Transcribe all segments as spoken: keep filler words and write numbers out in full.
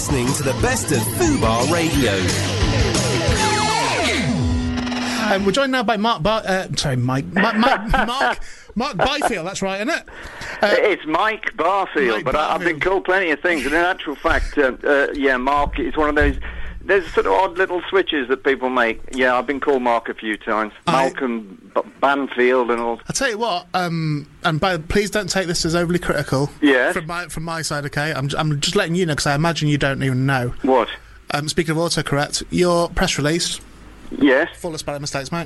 listening to the best of Fubar Radio. Um, we're joined now by Mark Bar- uh, sorry, Mike. Ma- Ma- Mark Mark Byfield, that's right, isn't it? Uh, it's Mike Barfield, Mike but I, I've been Barfield. called plenty of things, and in actual fact, uh, uh, yeah, Mark, it's one of those, there's sort of odd little switches that people make. Yeah, I've been called Mark a few times. I- Malcolm B- Banfield and all. I'll tell you what, um, and by, please don't take this as overly critical. Yes. From my from my side, okay? I'm, j- I'm just letting you know, because I imagine you don't even know. What? Um, speaking of autocorrect, your press release, Yes? full of spelling mistakes, mate.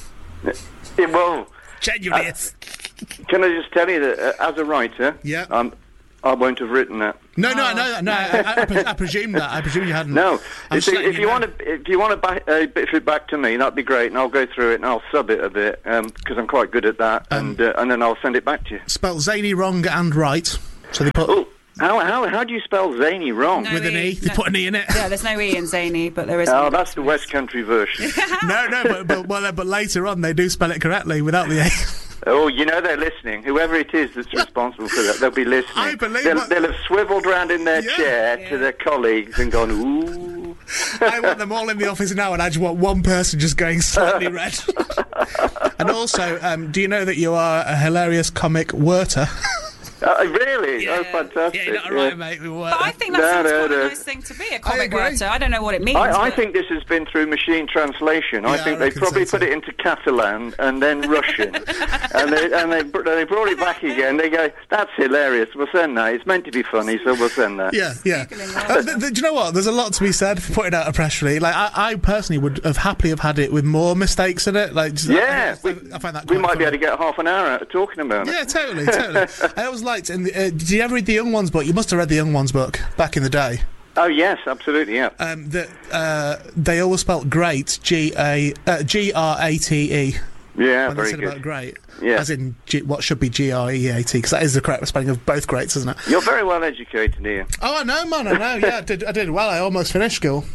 Yeah, well, Genuinely, Uh, it's... can I just tell you that uh, as a writer, Yeah. um, I won't have written that. No, no, I know that. No, I, I, pre- I presume that. I presume you hadn't. No, I'm if, just letting if you know. want to, if you want to back, uh, bit it back to me, that'd be great, and I'll go through it and I'll sub it a bit because I'm quite good at that, Um, and uh, and then I'll send it back to you. Spelt zany wrong and right. So they put... Oh, how how how do you spell zany wrong? No. with an E. They No. put an E in it. Yeah, there's no E in zany, but there is. Oh, that's the West Country version. No, no, but but, well, but later on they do spell it correctly without the A. Oh, you know they're listening. Whoever it is that's responsible for that, they'll be listening. I believe they'll, what- they'll have swiveled round in their Yeah. chair Yeah. to their colleagues and gone, ooh. I want them all in the office now, and I just want one person just going slightly red. And also, um, do you know that you are a hilarious comic worter? Uh, really? Yeah. Oh, fantastic. Yeah, you're not right, mate. We were. But I think that No, sounds no, quite no. a nice thing to be, a comic agree. writer. I don't know what it means. I, I but- think this has been through machine translation. I Yeah, think I they reckon probably so, put too. it into Catalan and then Russian, and they and they, br- they brought it back again. They go, "That's hilarious. We'll send that. It's meant to be funny, so we'll send that." Yeah, yeah. Googling Uh, th- th- do you know what? There's a lot to be said for putting out a press release. Like, I, I personally would have happily have had it with more mistakes in it. Like, just, Yeah, I, we, I find that we quite might be funny. able to get half an hour out of talking about it. Yeah, totally, totally. I always liked. In the, uh, did you ever read the Young Ones book? You must have read the Young Ones book back in the day. Oh yes, absolutely, yeah. Um, that uh, they always spelt great, G A uh, G R A T E. Yeah, When they very said good. about great, Yeah. as in G- what should be G R E A T, because that is the correct spelling of both greats, isn't it? You're very well educated here. Oh, I know, man. I know. Yeah, I did. I did well. I almost finished school.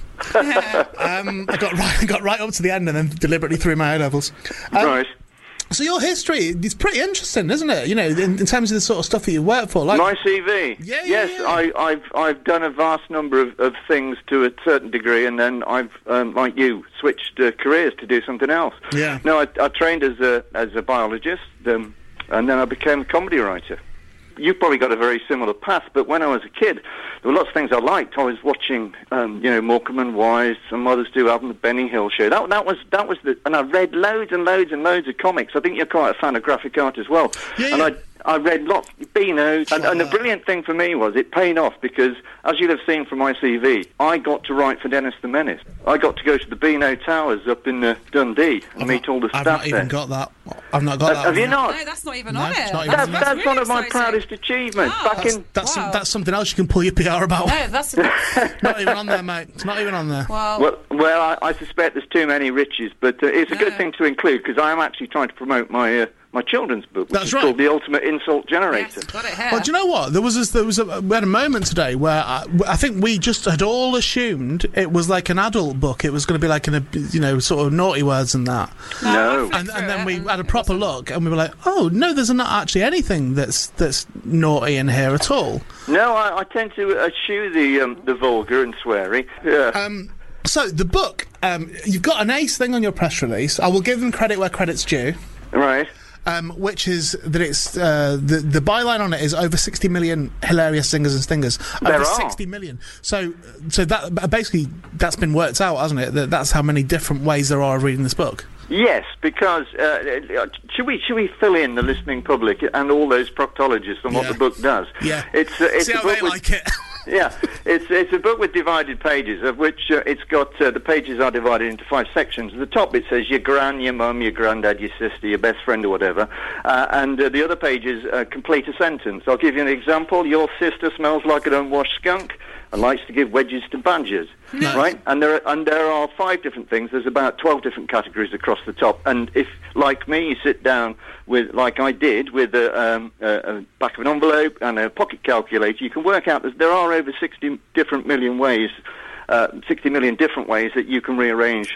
um, I got right. I got right up to the end, and then deliberately threw my A levels. Um, right. So your history is pretty interesting, isn't it? You know, in, in terms of the sort of stuff that you work for. Like, My C V. Yeah, yeah, yes, yeah. I, I've I've done a vast number of, of things to a certain degree, and then I've, um, like you, switched uh, careers to do something else. Yeah. No, I, I trained as a as a biologist, um, and then I became a comedy writer. You've probably got a very similar path, but when I was a kid, there were lots of things I liked. I was watching, um, you know, Morecambe and Wise. Some others do have the Benny Hill show. That that was that was the, and I read loads and loads and loads of comics. I think you're quite a fan of graphic art as well. Yeah, and yeah. I I read lots, Beano, and, and the that. brilliant thing for me was it paid off because, as you'll have seen from my C V, I got to write for Dennis the Menace. I got to go to the Beano Towers up in uh, Dundee and I've meet not, all the I've staff not even there. got that. I've not got Uh, that. have you one. not? No, that's not even No, on it's it. not even That's, on that's it. one of my exciting. proudest achievements. Wow. Back in That's some, Wow. that's something else you can pull your P R about. No, that's Not even on there, mate. It's not even on there. well. Well, well, I, I suspect there's too many riches, but uh, it's a good No. thing to include because I am actually trying to promote my uh, my children's book, which That's is right. called The Ultimate Insult Generator. Yes, got it here. Well, do you know what? There was this, there was a, we had a moment today where I, I think we just had all assumed it was like an adult book. It was going to be like an, you know, sort of naughty words and that. No. I flipped And, through and then it we and had a it proper wasn't. look, and we were like, "Oh no, there's not actually anything that's that's naughty in here at all." No, I, I tend to eschew the um, the vulgar and sweary. Yeah. Um, so the book, um, you've got an ace thing on your press release. I will give them credit where credit's due. right. Um, which is that it's uh, the the byline on it is over sixty million hilarious singers and stingers. There over are. sixty million. So so that basically that's been worked out, hasn't it? That that's how many different ways there are of reading this book. Yes, because uh, should we should we fill in the listening public and all those proctologists on what Yeah. the book does? Yeah. It's uh, it's See a how book they with, like it. Yeah, it's it's a book with divided pages, of which uh, it's got uh, the pages are divided into five sections. At the top it says your gran, your mum, your granddad, your sister, your best friend, or whatever, uh, and uh, the other pages uh, complete a sentence. I'll give you an example. Your sister smells like an unwashed skunk and likes to give wedges to badgers. Nice. Right, and there are, and there are five different things. There's about twelve different categories across the top. And if, like me, you sit down with, like I did, with a, um, a, a back of an envelope and a pocket calculator, you can work out that there are over sixty different million ways, uh, sixty million different ways that you can rearrange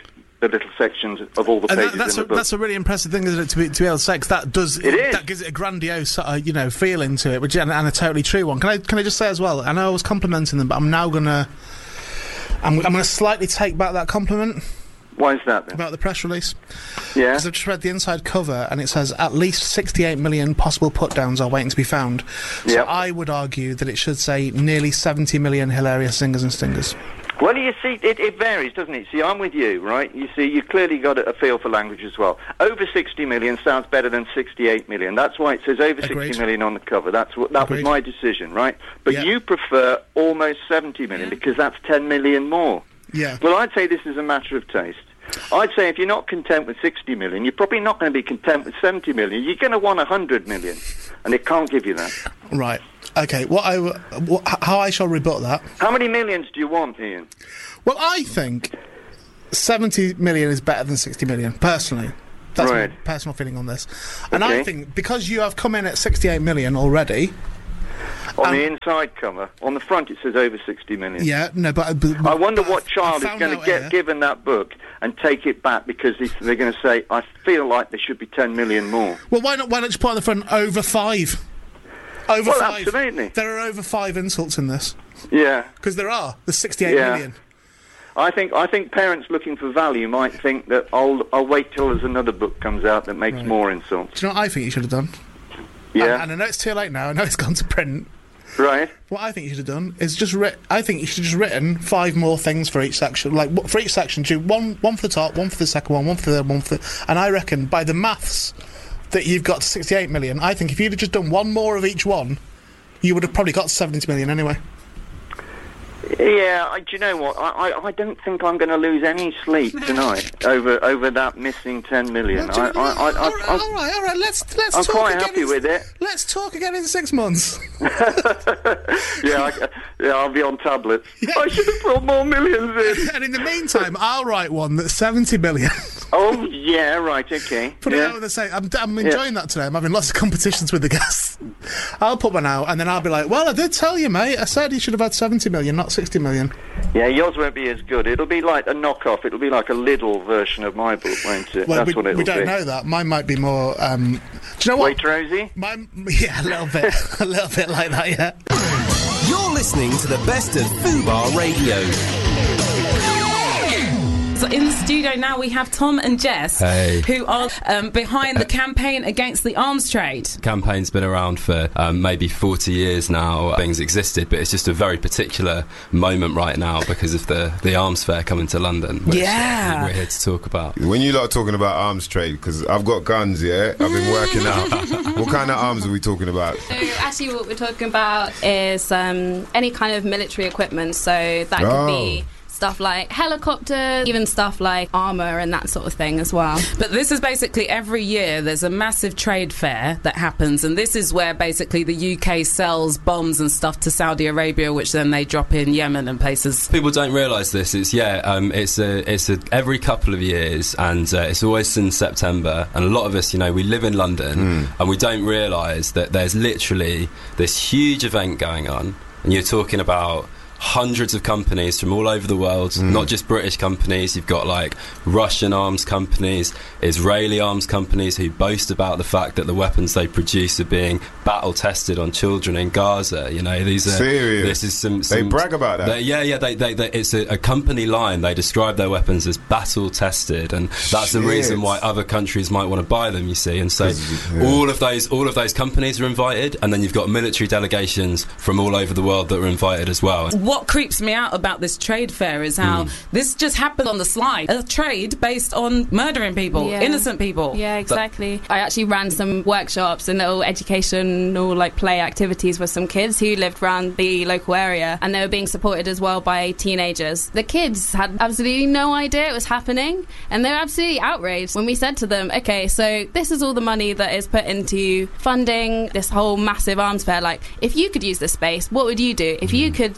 the little sections of all the And pages that, that's, in the a, book. that's a really impressive thing, isn't it, to be, to be able to say, 'cause that does, It is. that gives it a grandiose, uh, you know, feeling to it, which and, and a totally true one. Can I can I just say as well, I know I was complimenting them, but I'm now gonna, I'm, I'm gonna slightly take back that compliment Why is that then? about the press release. Yeah. Because I've just read the inside cover, and it says at least sixty-eight million possible put-downs are waiting to be found. So Yep. I would argue that it should say nearly seventy million hilarious singers and stingers. Well, you see, it, it varies, doesn't it? See, I'm with you, right? You see, you clearly got a, a feel for language as well. Over sixty million sounds better than sixty-eight million. That's why it says over Agreed. sixty million on the cover. That's what, that Agreed. was my decision, right? But Yeah. you prefer almost seventy million because that's ten million more. Yeah. Well, I'd say this is a matter of taste. I'd say if you're not content with sixty million, you're probably not going to be content with seventy million. You're going to want one hundred million, and it can't give you that. Right. Okay. What I w- what, how I shall rebut that? How many millions do you want, Ian? Well, I think seventy million is better than sixty million, personally. That's Right. my personal feeling on this. And I Okay. think because you have come in at sixty-eight million already. On Um, the inside cover, on the front it says over sixty million. Yeah, no, but. but I wonder but what I child is found going to out get here- given that book and take it back because he's- they're going to say, I feel like there should be ten million more. Well, why not? Why not just put on the front over five? Over Well, five. absolutely. There are over five insults in this Yeah. because there are. There's sixty-eight Yeah. million. I think I think parents looking for value might think that I'll, I'll wait till there's another book comes out that makes Right. more insults. Do you know what I think you should have done? Yeah. And, and I know it's too late now. I know it's gone to print. Right. What I think you should have done is just writ. I think you should have just written five more things for each section. Like w- for each section, do one one for the top, one for the second one, one for the third, one for. The, and I reckon by the maths that you've got to sixty-eight million, I think if you'd have just done one more of each one, you would have probably got seventy million anyway. Yeah, I, do you know what? I, I, I don't think I'm going to lose any sleep tonight over over that missing ten million. Well, do I, you- I, I, all, I, right, I'm- all right, all right. Let's let's I'm talk quite again happy in, with it. Let's talk again in six months. yeah, I, yeah, I'll be on tablets. I should have put more millions in. And in the meantime, I'll write one that's seventy million. Oh, yeah, right, okay. Put it yeah. out with the same. I'm, I'm enjoying that today. I'm having lots of competitions with the guests. I'll put one out, and then I'll be like, "Well, I did tell you, mate. I said you should have had seventy million, not sixty million." Yeah, yours won't be as good. It'll be like a knockoff. It'll be like a Lidl version of my book, won't it? Well, That's we, what it'll we don't be. know that. Mine might be more. Um, do you know what? Waitrosy? Mine, yeah, a little bit, a little bit like that. Yeah. You're listening to the best of Fubar Radio. So in the studio now we have Tom and Jess, Hey. who are um, behind the campaign against the arms trade. Campaign's been around for um, maybe forty years now. Things existed, but it's just a very particular moment right now because of the, the arms fair coming to London, which Yeah. uh, we're here to talk about. When you lot are talking about arms trade, because I've got guns, yeah? I've been working out. What kind of arms are we talking about? So actually what we're talking about is um, any kind of military equipment. So that could Oh. be stuff like helicopters, even stuff like armour and that sort of thing as well. But this is basically every year there's a massive trade fair that happens, and this is where basically the U K sells bombs and stuff to Saudi Arabia, which then they drop in Yemen and places. People don't realise this. It's yeah. Um, it's a it's a every couple of years, and uh, it's always in September. And a lot of us, you know, we live in London, and we don't realise that there's literally this huge event going on, and you're talking about hundreds of companies from all over the world, not just British companies. You've got like Russian arms companies, Israeli arms companies who boast about the fact that the weapons they produce are being battle tested on children in Gaza. You know, these are Serious? this is some, They some brag about that? they- yeah, yeah. They, they, they, it's a, a company line. They describe their weapons as battle tested, and that's the Shit. reason why other countries might want to buy them. You see, and so yeah. all of those all of those companies are invited, and then you've got military delegations from all over the world that are invited as well. What creeps me out about this trade fair is how this just happened on the slide. A trade based on murdering people, Yeah. innocent people. Yeah, exactly. I actually ran some workshops and little educational like play activities with some kids who lived around the local area, and they were being supported as well by teenagers. The kids had absolutely no idea it was happening, and they were absolutely outraged when we said to them, okay, so this is all the money that is put into funding this whole massive arms fair. Like, if you could use this space, what would you do? If you could use this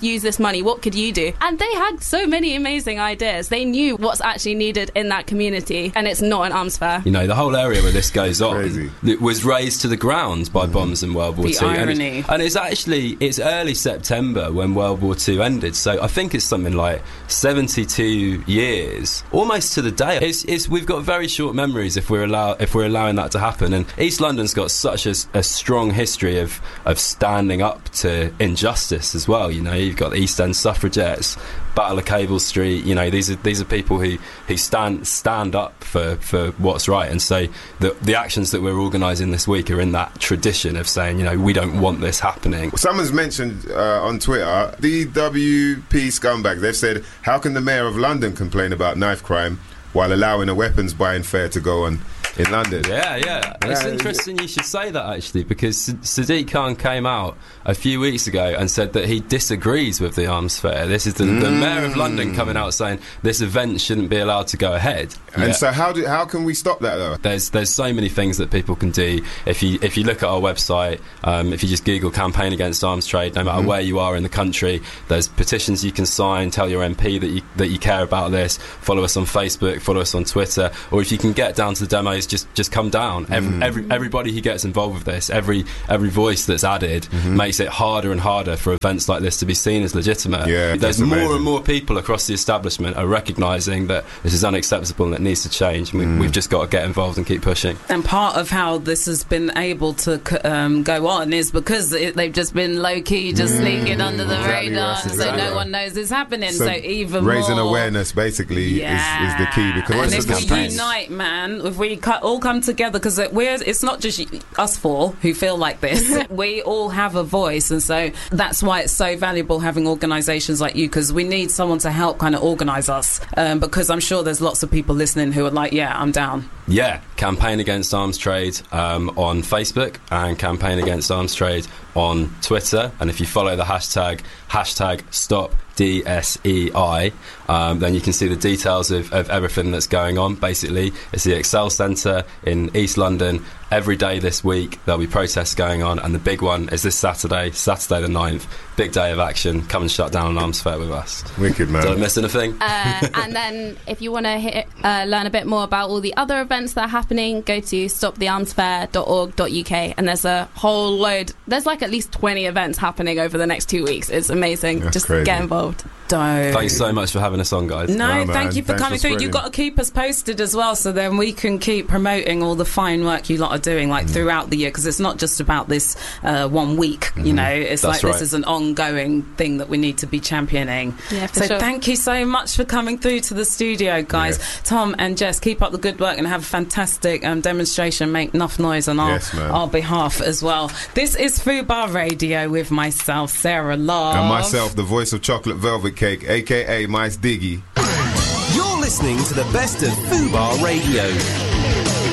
money. What could you do? And they had so many amazing ideas. They knew what's actually needed in that community, and it's not an arms fair. You know, the whole area where this goes on Crazy. it was razed to the ground by bombs in World War The Two. irony. And it's, and it's actually, it's early September when World War Two ended, so I think it's something like seventy-two years, almost to the day. It's, it's we've got very short memories if we're allow if we're allowing that to happen. And East London's got such a, a strong history of of standing up to injustice as well. You know, you've got the East End suffragettes, Battle of Cable Street. You know, these are these are people who, who stand stand up for, for what's right. And so the the actions that we're organising this week are in that tradition of saying, you know, we don't want this happening. Someone's mentioned uh, on Twitter, D W P scumbags. They've said, how can the mayor of London complain about knife crime while allowing a weapons buying fair to go on in London? Yeah, yeah. It's Yeah, interesting you should say that, actually, because S- Sadiq Khan came out a few weeks ago and said that he disagrees with the arms fair. This is the, the mayor of London coming out saying this event shouldn't be allowed to go ahead. And Yeah. so how do how can we stop that though? There's there's so many things that people can do. If you if you look at our website, um, if you just Google campaign against arms trade, no matter Mm-hmm. where you are in the country, there's petitions you can sign. Tell your M P that you that you care about this. Follow us on Facebook. Follow us on Twitter. Or if you can get down to the demos, just just come down. Every, Mm. every everybody who gets involved with this, every every voice that's added, Mm-hmm. makes it harder and harder for events like this to be seen as legitimate. Yeah, there's that's more amazing. and more people across the establishment are recognising that this is unacceptable and it needs to change. We, Mm. We've just got to get involved and keep pushing. And part of how this has been able to c- um, go on is because it, they've just been low key, just sneaking under the Exactly, radar, that's so exactly no right. one knows it's happening. So, So even raising more awareness basically Yeah. is, is the key, because and what's if the we campaign? unite, man, if we cu- all come together, because we're it's not just y- us four who feel like this. We all have a voice, and so that's why it's so valuable having organisations like you, because we need someone to help kind of organise us. Um, because I'm sure there's lots of people listening who are like, yeah, I'm down. Yeah, Campaign Against Arms Trade um, on Facebook and Campaign Against Arms Trade on Twitter. And if you follow the hashtag, hashtag Stop D S E I, um, then you can see the details of, of everything that's going on. Basically, it's the Excel Centre in East London. Every day this week there'll be protests going on, and the big one is this Saturday, Saturday the ninth. Big day of action. Come and shut down an arms fair with us. Wicked, man. Did I miss anything? Uh, and then if you want to uh, learn a bit more about all the other events that are happening, go to stop the arms fair dot org dot U K, and there's a whole load, there's like at least twenty events happening over the next two weeks. It's amazing. That's Just crazy. get involved. Don't. Thanks so much for having us on, guys. No, Oh, man. thank you for Thanks coming for through. spreading. You've got to keep us posted as well, so then we can keep promoting all the fine work you lot are doing, like throughout the year, because it's not just about this uh, one week. You know, it's That's like right. this is an ongoing thing that we need to be championing. Yeah, for so sure. thank you so much for coming through to the studio, guys. Yes. Tom and Jess, keep up the good work and have a fantastic um, demonstration. Make enough noise on our Yes, man. our behalf as well. This is Fubar Radio with myself, Sarah Love, And myself, the voice of Chocolate Velvet Cake, aka Mice Diggy. You're listening to the best of Fubar Radio.